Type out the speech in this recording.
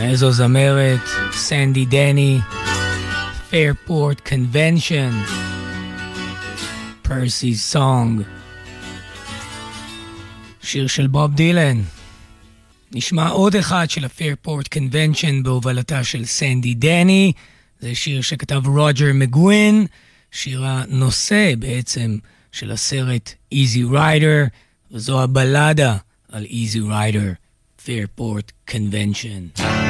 איזו זמרת, סנדי דני, Fairport Convention, Percy's Song, שיר של בוב דילן. נשמע עוד אחד של ה-Fairport Convention בהובלתה של סנדי דני, זה שיר שכתב רוג'ר מגווין, שיר הנושא בעצם של הסרט Easy Rider, וזו הבלדה על Easy Rider, Fairport Convention.